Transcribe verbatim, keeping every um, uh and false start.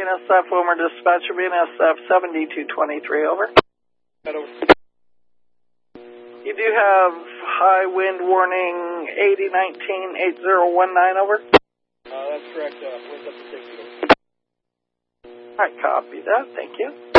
S F, Wilmer Dispatcher, B N S F seventy-two twenty-three, over. Over. You do have high wind warning eighty nineteen eight zero one nine, over. Uh, that's correct. Uh, winds up to sixty. Alright, copy that. Thank you.